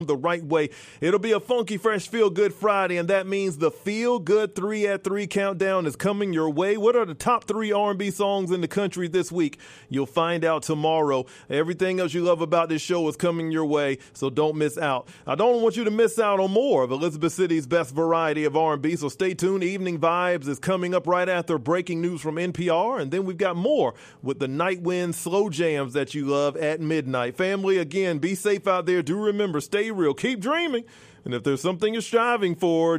the right way. It'll be a funky, fresh, feel-good Friday, and that means the Feel-Good 3 at 3 countdown is coming your way. What are the top 3 R&B songs in the country this week? You'll find out tomorrow. Everything else you love about this show is coming your way, so don't miss out. I don't want you to miss out on more of Elizabeth City's best variety of R&B, so stay tuned. Evening Vibes is coming up right after breaking news from NPR, and then we've got more with the Night Wind slow jams that you love at midnight. Family, again, be safe out there. Do remember, stay real, keep dreaming, and if there's something you're striving for,